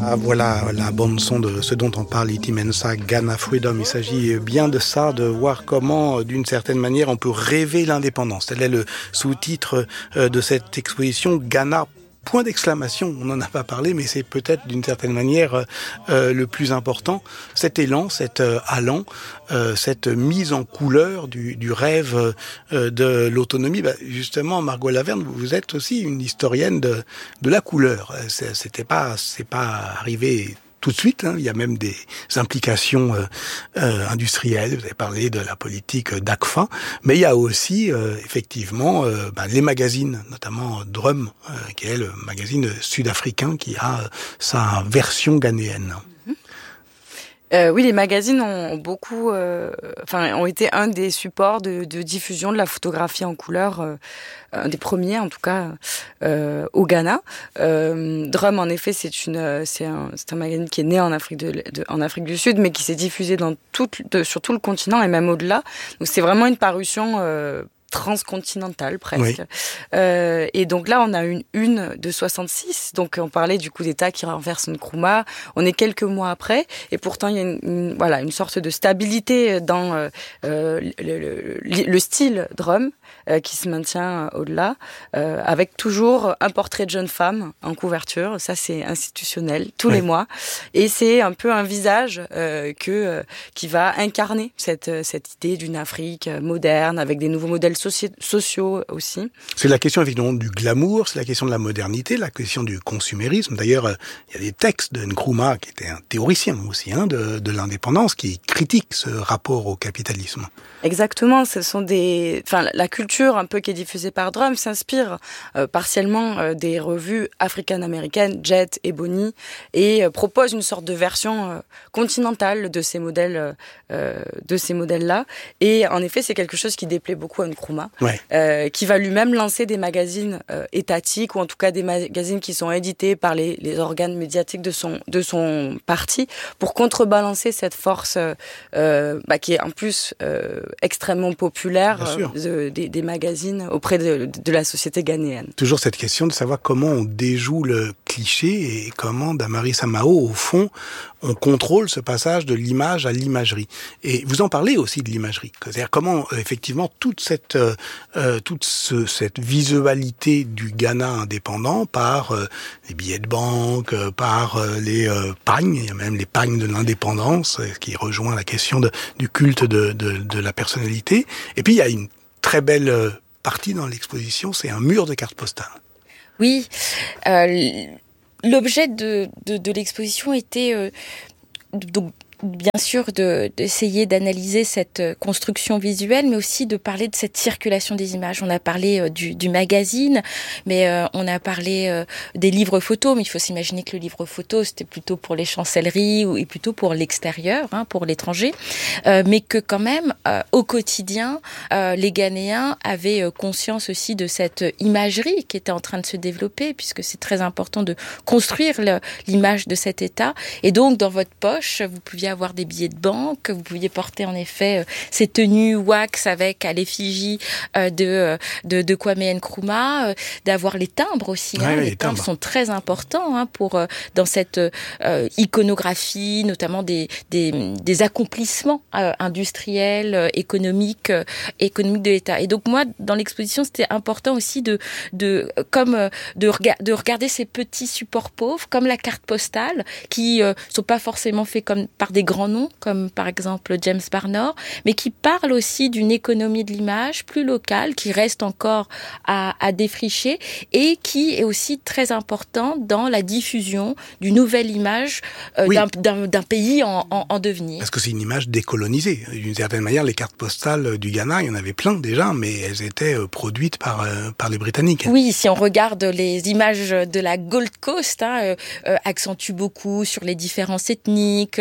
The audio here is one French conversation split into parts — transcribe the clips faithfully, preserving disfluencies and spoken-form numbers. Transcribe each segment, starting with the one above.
Ah, voilà la bande-son de ce dont on parle, Ity Mensah, Ghana Freedom. Il s'agit bien de ça, de voir comment, d'une certaine manière, on peut rêver l'indépendance. Tel est le sous-titre de cette exposition, Ghana. Point d'exclamation, on n'en a pas parlé, mais c'est peut-être d'une certaine manière euh, le plus important. Cet élan, cet euh, allant, euh, cette mise en couleur du, du rêve euh, de l'autonomie. Bah, justement, Margot Laverne, vous êtes aussi une historienne de, de la couleur. C'est, c'était pas, c'est pas arrivé tout de suite, hein. Il y a même des implications euh, euh, industrielles. Vous avez parlé de la politique d'A C F A, mais il y a aussi euh, effectivement euh, ben, les magazines, notamment Drum, euh, qui est le magazine sud-africain qui a euh, sa version ghanéenne. Euh, oui, les magazines ont beaucoup, euh, enfin, ont été un des supports de, de diffusion de la photographie en couleur, euh, un des premiers en tout cas euh, au Ghana. Euh, Drum, en effet, c'est une, c'est un, c'est un magazine qui est né en Afrique de, de en Afrique du Sud, mais qui s'est diffusé dans tout, de, sur tout le continent et même au-delà. Donc, c'est vraiment une parution Euh, transcontinentale presque. Oui. Euh, et donc là, on a une une de soixante-six. Donc on parlait du coup d'État qui renverse Nkrumah. On est quelques mois après, et pourtant il y a une, une voilà une sorte de stabilité dans euh, le, le, le, le style Drum euh, qui se maintient au-delà, euh, avec toujours un portrait de jeune femme en couverture. Ça c'est institutionnel tous oui. les mois, et c'est un peu un visage euh, que euh, qui va incarner cette cette idée d'une Afrique moderne avec des nouveaux modèles sociaux aussi. C'est la question évidemment du glamour, c'est la question de la modernité, la question du consumérisme. D'ailleurs, il y a des textes de Nkrumah, qui était un théoricien aussi, hein, de, de l'indépendance, qui critiquent ce rapport au capitalisme. Exactement, ce sont des, enfin, la culture un peu qui est diffusée par Drum s'inspire euh, partiellement euh, des revues africaines-américaines, Jet et Bonnie, et euh, propose une sorte de version euh, continentale de ces modèles, euh, de ces modèles-là. Et en effet, c'est quelque chose qui déplaît beaucoup à Nkrumah, ouais. euh, qui va lui-même lancer des magazines euh, étatiques, ou en tout cas des magazines qui sont édités par les, les organes médiatiques de son, de son parti, pour contrebalancer cette force euh, bah, qui est en plus euh, extrêmement populaire euh, de, des, des magazines auprès de, de la société ghanéenne. Toujours cette question de savoir comment on déjoue le cliché et comment, Damari Samao, au fond, on contrôle ce passage de l'image à l'imagerie. Et vous en parlez aussi de l'imagerie. C'est-à-dire comment, euh, effectivement, toute cette, euh, toute ce, cette visualité du Ghana indépendant par euh, les billets de banque, euh, par euh, les euh, pagnes, il y a même les pagnes de l'indépendance, euh, qui rejoint la question de, du culte de, de, de la personnalité. Et puis, il y a une très belle euh, partie dans l'exposition, c'est un mur de cartes postales. Oui, euh, l'objet de, de, de l'exposition était euh, donc bien sûr de, d'essayer d'analyser cette construction visuelle, mais aussi de parler de cette circulation des images. On a parlé euh, du, du magazine, mais euh, on a parlé euh, des livres photos, mais il faut s'imaginer que le livre photo, c'était plutôt pour les chancelleries ou, et plutôt pour l'extérieur, hein, pour l'étranger, euh, mais que quand même, euh, au quotidien, euh, les Ghanéens avaient euh, conscience aussi de cette imagerie qui était en train de se développer, puisque c'est très important de construire le, l'image de cet État. Et donc, dans votre poche, vous pouviez avoir des billets de banque, vous pouviez porter en effet euh, ces tenues wax avec à l'effigie euh, de, de, de Kwame Nkrumah, euh, d'avoir les timbres aussi. Hein, ouais, les, les timbres, timbres sont très importants hein, pour, euh, dans cette euh, iconographie, notamment des, des, des accomplissements euh, industriels, euh, économiques, euh, économiques de l'État. Et donc moi, dans l'exposition, c'était important aussi de, de, comme, euh, de, rega- de regarder ces petits supports pauvres, comme la carte postale, qui ne euh, sont pas forcément faits comme, par des grands noms, comme par exemple James Barnor, mais qui parlent aussi d'une économie de l'image plus locale, qui reste encore à, à défricher, et qui est aussi très important dans la diffusion d'une nouvelle image euh, oui. d'un, d'un, d'un pays en, en, en devenir. Parce que c'est une image décolonisée. D'une certaine manière, les cartes postales du Ghana, il y en avait plein déjà, mais elles étaient produites par, euh, par les Britanniques. Oui, si on regarde les images de la Gold Coast, hein, euh, euh, accentuent beaucoup sur les différences ethniques, sur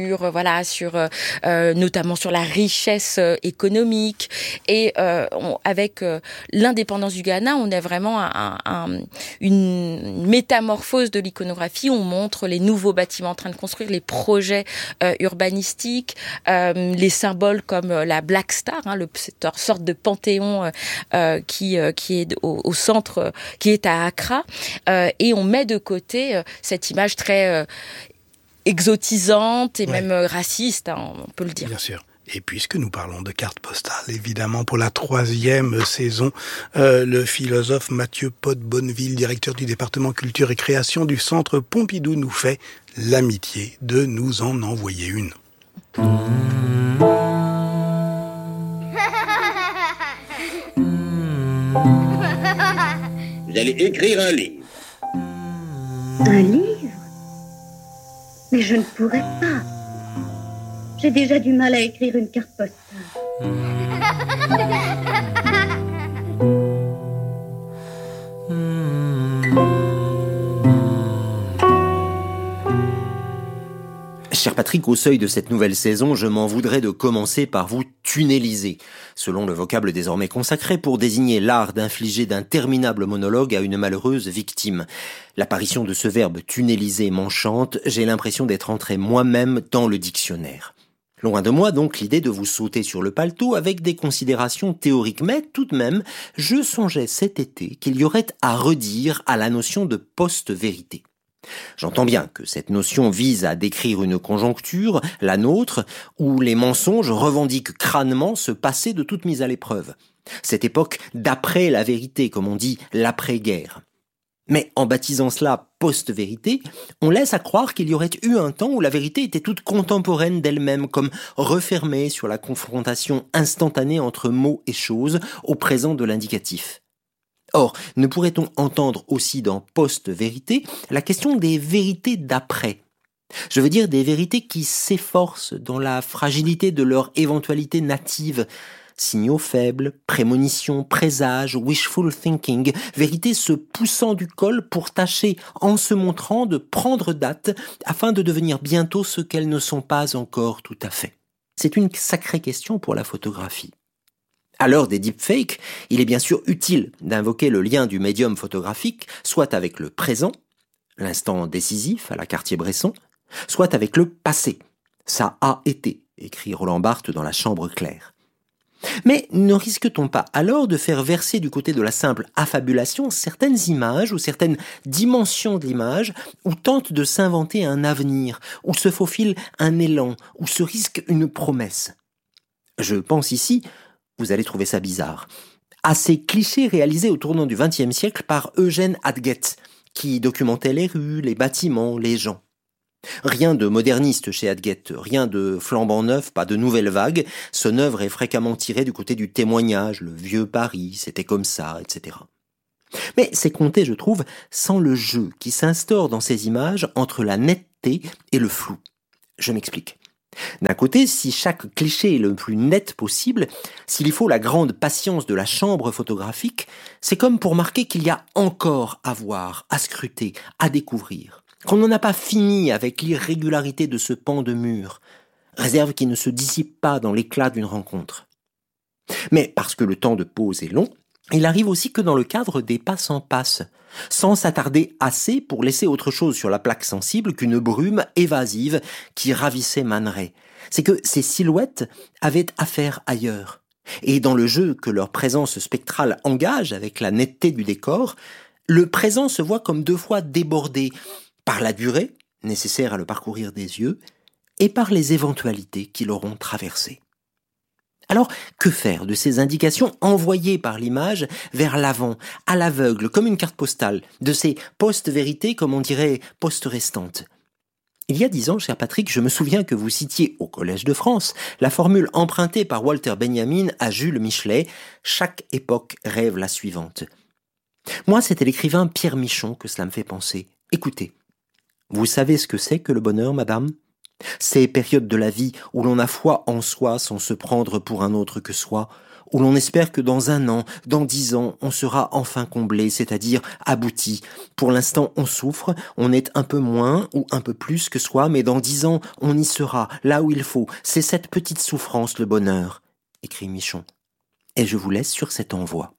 sur, euh, voilà, sur, euh, notamment sur la richesse euh, économique. Et euh, on, avec euh, l'indépendance du Ghana, on a vraiment un, un, une métamorphose de l'iconographie. On montre les nouveaux bâtiments en train de construire, les projets euh, urbanistiques, euh, les symboles comme euh, la Black Star, hein, le, cette sorte de panthéon euh, qui, euh, qui est au, au centre, euh, qui est à Accra. Euh, et on met de côté euh, cette image très euh, exotisante et ouais. même euh, raciste, hein, on peut le dire. Bien sûr. Et puisque nous parlons de cartes postales, évidemment, pour la troisième saison, euh, le philosophe Mathieu Pot-Bonneville, directeur du département culture et création du Centre Pompidou, nous fait l'amitié de nous en envoyer une. Vous allez écrire un livre. Un livre? Mais je ne pourrais pas. J'ai déjà du mal à écrire une carte postale. Cher Patrick, au seuil de cette nouvelle saison, je m'en voudrais de commencer par vous tunneliser, selon le vocable désormais consacré pour désigner l'art d'infliger d'interminables monologues à une malheureuse victime. L'apparition de ce verbe tunneliser m'enchante, j'ai l'impression d'être entré moi-même dans le dictionnaire. Loin de moi donc l'idée de vous sauter sur le paletot avec des considérations théoriques, mais tout de même, je songeais cet été qu'il y aurait à redire à la notion de post-vérité. J'entends bien que cette notion vise à décrire une conjoncture, la nôtre, où les mensonges revendiquent crânement ce passé de toute mise à l'épreuve. Cette époque d'après la vérité, comme on dit l'après-guerre. Mais en baptisant cela post-vérité, on laisse à croire qu'il y aurait eu un temps où la vérité était toute contemporaine d'elle-même, comme refermée sur la confrontation instantanée entre mots et choses au présent de l'indicatif. Or, ne pourrait-on entendre aussi dans post-vérité la question des vérités d'après ? Je veux dire des vérités qui s'efforcent dans la fragilité de leur éventualité native, signaux faibles, prémonitions, présages, wishful thinking, vérités se poussant du col pour tâcher, en se montrant, de prendre date afin de devenir bientôt ce qu'elles ne sont pas encore tout à fait. C'est une sacrée question pour la photographie. À l'heure des deepfakes, il est bien sûr utile d'invoquer le lien du médium photographique, soit avec le présent, l'instant décisif à la Cartier-Bresson, soit avec le passé. Ça a été, écrit Roland Barthes dans La Chambre claire. Mais ne risque-t-on pas alors de faire verser du côté de la simple affabulation certaines images ou certaines dimensions de l'image où tente de s'inventer un avenir, où se faufile un élan, où se risque une promesse ? Je pense ici, vous allez trouver ça bizarre, à ces clichés réalisés au tournant du vingtième siècle par Eugène Hadget, qui documentait les rues, les bâtiments, les gens. Rien de moderniste chez Hadget, rien de flambant neuf, pas de nouvelle vague. Son œuvre est fréquemment tirée du côté du témoignage, le vieux Paris, c'était comme ça, et cetera. Mais c'est compté, je trouve, sans le jeu qui s'instaure dans ces images entre la netteté et le flou. Je m'explique. D'un côté, si chaque cliché est le plus net possible, s'il faut la grande patience de la chambre photographique, c'est comme pour marquer qu'il y a encore à voir, à scruter, à découvrir. Qu'on n'en a pas fini avec l'irrégularité de ce pan de mur, réserve qui ne se dissipe pas dans l'éclat d'une rencontre. Mais parce que le temps de pause est long, il arrive aussi que dans le cadre des passe en passe, sans s'attarder assez pour laisser autre chose sur la plaque sensible qu'une brume évasive qui ravissait Man Ray. C'est que ces silhouettes avaient affaire ailleurs. Et dans le jeu que leur présence spectrale engage avec la netteté du décor, le présent se voit comme deux fois débordé par la durée, nécessaire à le parcourir des yeux, et par les éventualités qui l'auront traversé. Alors, que faire de ces indications envoyées par l'image vers l'avant, à l'aveugle, comme une carte postale, de ces post-vérités, comme on dirait post-restantes ? Il y a dix ans, cher Patrick, je me souviens que vous citiez au Collège de France la formule empruntée par Walter Benjamin à Jules Michelet « Chaque époque rêve la suivante ». Moi, c'était l'écrivain Pierre Michon que cela me fait penser. Écoutez, vous savez ce que c'est que le bonheur, madame ? Ces périodes de la vie où l'on a foi en soi sans se prendre pour un autre que soi, où l'on espère que dans un an, dans dix ans, on sera enfin comblé, c'est-à-dire abouti. Pour l'instant, on souffre, on est un peu moins ou un peu plus que soi, mais dans dix ans, on y sera, là où il faut. C'est cette petite souffrance, le bonheur, écrit Michon. Et je vous laisse sur cet envoi.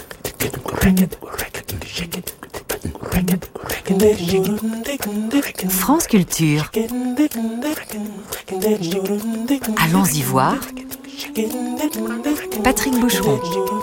France Culture. Allons-y voir. Patrick Boucheron.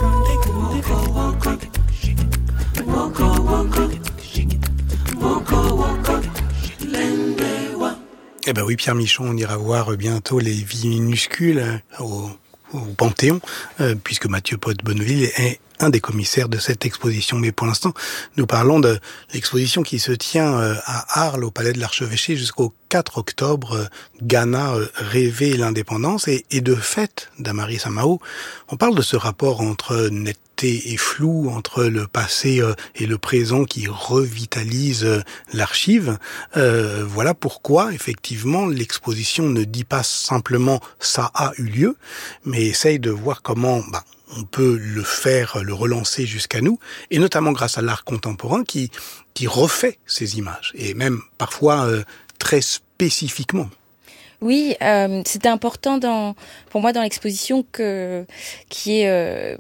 Eh ben oui, Pierre Michon, on ira voir bientôt les vies minuscules au, au Panthéon, euh, puisque Mathieu Pot-Bonneville est un des commissaires de cette exposition. Mais pour l'instant, nous parlons de l'exposition qui se tient à Arles, au Palais de l'Archevêché, jusqu'au quatre octobre, Ghana, rêver l'indépendance. Et, et de fait, Damari Samao, on parle de ce rapport entre netteté et flou, entre le passé et le présent qui revitalise l'archive. Euh, voilà pourquoi, effectivement, l'exposition ne dit pas simplement « ça a eu lieu », mais essaye de voir comment... Bah, on peut le faire, le relancer jusqu'à nous, et notamment grâce à l'art contemporain qui qui refait ces images, et même parfois euh, très spécifiquement. Oui, euh, c'était important dans, pour moi dans l'exposition que qu'il y ait euh,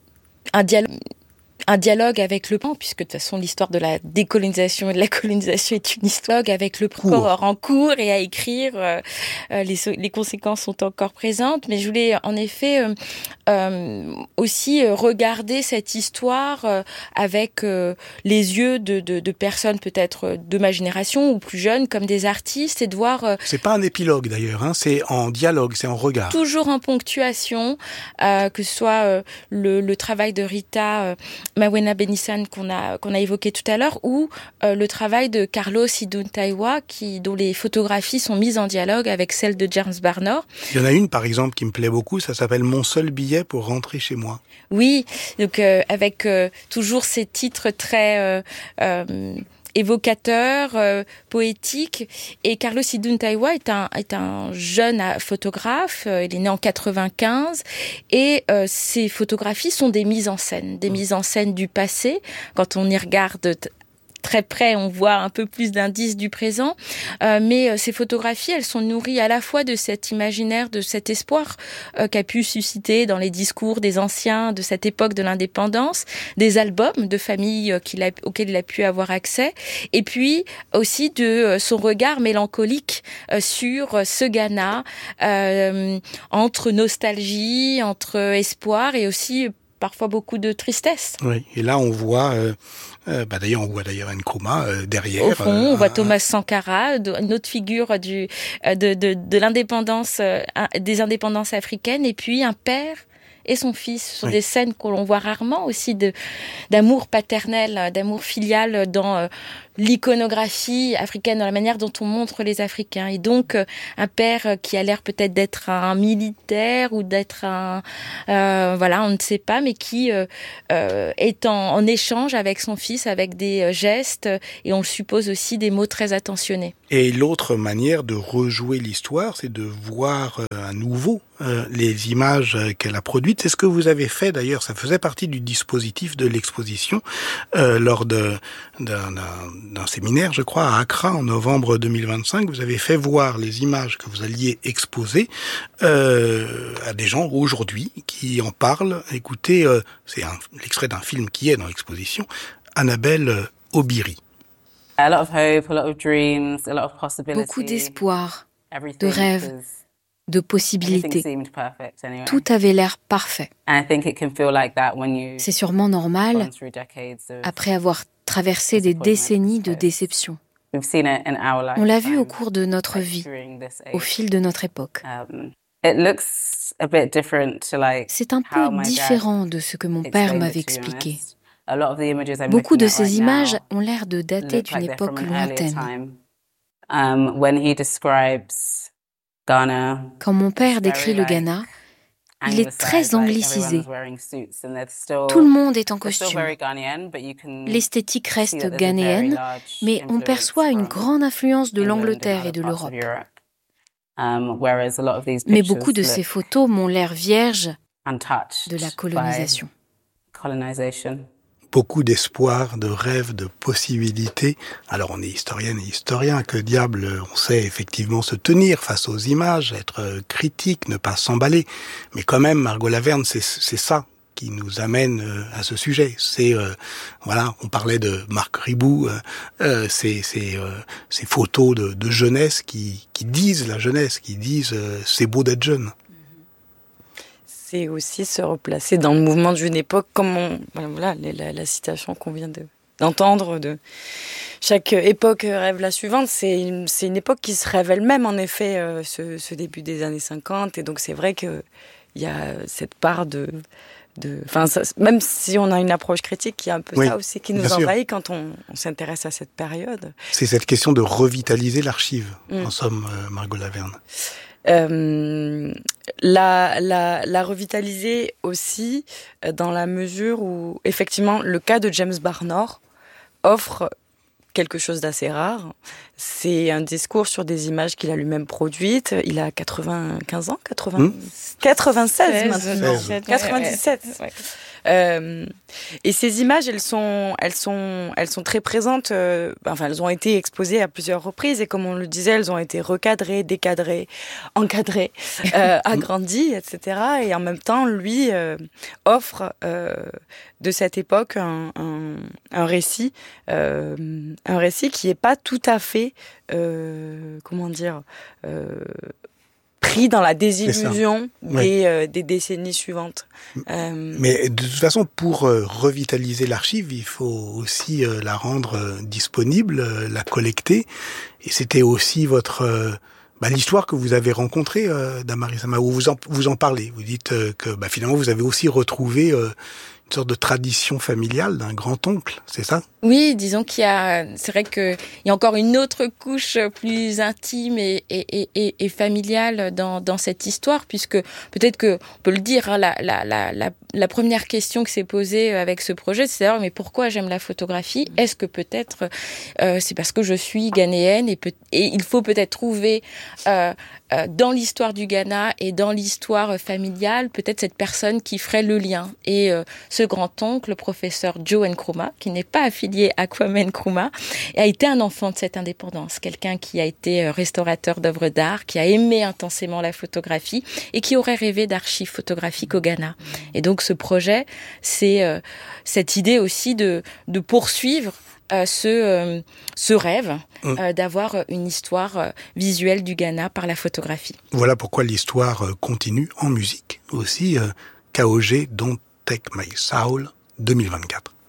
un dialogue. un dialogue avec le temps, puisque de toute façon l'histoire de la décolonisation et de la colonisation est une histoire avec le cours en cours et à écrire. Euh, les, les conséquences sont encore présentes, mais je voulais en effet euh, euh, aussi regarder cette histoire euh, avec euh, les yeux de, de, de personnes peut-être de ma génération ou plus jeunes, comme des artistes, et de voir... Euh, c'est pas un épilogue d'ailleurs, hein, c'est en dialogue, c'est en regard. Toujours en ponctuation, euh, que ce soit euh, le, le travail de Rita... Euh, Mawena Benissan qu'on a qu'on a évoqué tout à l'heure, ou euh, le travail de Carlos Iduntaiwa qui dont les photographies sont mises en dialogue avec celles de James Barnor. Il y en a une par exemple qui me plaît beaucoup, ça s'appelle Mon seul billet pour rentrer chez moi. Oui, donc euh, avec euh, toujours ces titres très euh, euh, évocateur, euh, poétique. Et Carlos Iduntaiwa est un est un jeune photographe. Euh, il est né en quatre-vingt-quinze et euh, ses photographies sont des mises en scène, des mises en scène du passé. Quand on y regarde t- très près, on voit un peu plus d'indices du présent. Euh, mais euh, ces photographies, elles sont nourries à la fois de cet imaginaire, de cet espoir euh, qu'a pu susciter dans les discours des anciens de cette époque de l'indépendance, des albums de familles euh, qu'il a, auxquels il a pu avoir accès, et puis aussi de euh, son regard mélancolique euh, sur euh, ce Ghana, euh, entre nostalgie, entre espoir et aussi parfois beaucoup de tristesse. Oui, et là on voit, euh, euh, bah d'ailleurs on voit d'ailleurs Nkrumah euh, derrière. Au fond, on euh, voit Thomas Sankara, une autre figure du de de, de l'indépendance, euh, des indépendances africaines, et puis un père et son fils. Ce sont oui. des scènes que l'on voit rarement aussi de d'amour paternel, d'amour filial dans euh, l'iconographie africaine, dans la manière dont on montre les Africains. Et donc, euh, un père qui a l'air peut-être d'être un militaire ou d'être un... Euh, voilà, on ne sait pas, mais qui euh, euh, est en, en échange avec son fils, avec des gestes, et on le suppose aussi des mots très attentionnés. Et l'autre manière de rejouer l'histoire, c'est de voir euh, à nouveau euh, les images euh, qu'elle a produites. C'est ce que vous avez fait d'ailleurs, ça faisait partie du dispositif de l'exposition euh, lors de, d'un, d'un d'un séminaire, je crois, à Accra en novembre deux mille vingt-cinq. Vous avez fait voir les images que vous alliez exposer euh, à des gens aujourd'hui qui en parlent. Écoutez, euh, c'est un, l'extrait d'un film qui est dans l'exposition, Annabelle Obiri. Beaucoup d'espoir, de rêves, de possibilités. Tout avait l'air parfait. C'est sûrement normal après avoir traversé des décennies de déception. On l'a vu au cours de notre vie, au fil de notre époque. C'est un peu différent de ce que mon père m'avait expliqué. Beaucoup de ces images ont l'air de dater d'une époque lointaine. Quand mon père décrit le Ghana, il est très anglicisé. Tout le monde est en costume. L'esthétique reste ghanéenne, mais on perçoit une grande influence de l'Angleterre et de l'Europe. Mais beaucoup de ces photos m'ont l'air vierges de la colonisation. Beaucoup d'espoir, de rêves, de possibilités. Alors on est historienne et historien, que diable, on sait effectivement se tenir face aux images, être critique, ne pas s'emballer. Mais quand même, Margot Laverne, c'est, c'est ça qui nous amène à ce sujet. C'est, euh, voilà, on parlait de Marc Ribot, euh, c'est, c'est, euh, ces photos de, de jeunesse qui, qui disent la jeunesse, qui disent euh, c'est beau d'être jeune. C'est aussi se replacer dans le mouvement d'une époque, comme on, voilà, la, la citation qu'on vient de, d'entendre, de chaque époque rêve la suivante, c'est une, c'est une époque qui se rêve elle-même, en effet, euh, ce, ce début des années cinquante, et donc c'est vrai qu'il y a cette part de... de enfin, ça, même si on a une approche critique, il y a un peu oui, ça aussi qui nous envahit quand on, on s'intéresse à cette période. C'est cette question de revitaliser l'archive, mm. en somme, euh, Margot Laverne. Euh, la, la, la revitaliser aussi dans la mesure où, effectivement, le cas de James Barnard offre quelque chose d'assez rare. C'est un discours sur des images qu'il a lui-même produites. Il a quatre-vingt-quinze ans, quatre-vingts, mmh. quatre-vingt-seize maintenant, seize. quatre-vingt-dix-sept. Ouais. Euh, et ces images, elles sont, elles sont, elles sont très présentes. Euh, enfin, elles ont été exposées à plusieurs reprises et comme on le disait, elles ont été recadrées, décadrées, encadrées, euh, agrandies, et cetera. Et en même temps, lui euh, offre euh, de cette époque un, un, un récit, euh, un récit qui est pas tout à fait, euh, comment dire. Euh, pris dans la désillusion des, oui. euh, des décennies suivantes. Euh... Mais de toute façon, pour euh, revitaliser l'archive, il faut aussi euh, la rendre euh, disponible, euh, la collecter. Et c'était aussi votre... Euh, bah, l'histoire que vous avez rencontrée, euh, Damari Sama, où vous en, vous en parlez. Vous dites euh, que bah, finalement, vous avez aussi retrouvé euh, une sorte de tradition familiale d'un grand-oncle, c'est ça ? Oui, disons qu'il y a, c'est vrai qu'il y a encore une autre couche plus intime et, et, et, et familiale dans, dans cette histoire, puisque peut-être que, on peut le dire, hein, la, la, la, la, la première question qui s'est posée avec ce projet, c'est d'ailleurs, mais pourquoi j'aime la photographie ? Est-ce que peut-être euh, c'est parce que je suis ghanéenne et, peut, et il faut peut-être trouver euh, euh, dans l'histoire du Ghana et dans l'histoire familiale, peut-être cette personne qui ferait le lien. Et euh, ce grand-oncle, le professeur Joe Nkrumah, qui n'est pas affilié à Kwame Nkrumah, a été un enfant de cette indépendance, quelqu'un qui a été restaurateur d'œuvres d'art, qui a aimé intensément la photographie et qui aurait rêvé d'archives photographiques au Ghana. Et donc ce projet, c'est euh, cette idée aussi de, de poursuivre euh, ce, euh, ce rêve euh, d'avoir une histoire euh, visuelle du Ghana par la photographie. Voilà pourquoi l'histoire euh, continue en musique aussi. Euh, K O G, Don't Take My Soul, deux mille vingt-quatre.